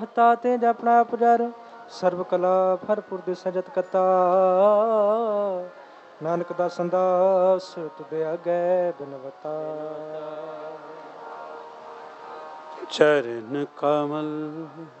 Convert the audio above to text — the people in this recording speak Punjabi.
ਤਾਤੇ ਜਪਣਾ ਪੁਜਰ ਸਰਬ ਕਲਾ ਭਰਪੁਰ ਦਿਸੈ ਜਤ ਕਤਾ। ਨਾਨਕ ਦਾਸਨ ਦਾਸ ਤੁਧ ਆਗੈ ਬਿਨਵਤਾ। ਚਰਨ ਕਮਲ